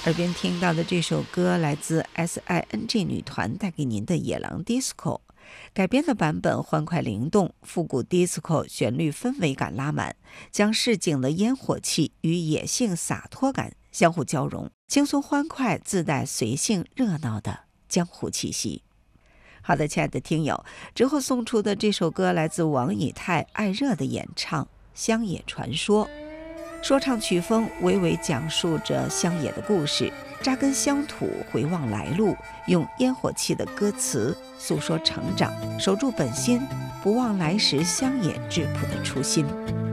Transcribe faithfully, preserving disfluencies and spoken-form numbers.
耳边听到的这首歌来自 S I N G 女团带给您的野狼 disco， 改编的版本欢快灵动，复古 disco 旋律氛围感拉满，将市井的烟火气与野性洒脱感相互交融，轻松欢快，自带随性热闹的江湖气息。好的，亲爱的听友，之后送出的这首歌来自王以太爱热的演唱《乡野传说》。说唱曲风娓娓讲述着乡野的故事，扎根乡土，回望来路，用烟火气的歌词诉说成长，守住本心，不忘来时乡野质朴的初心。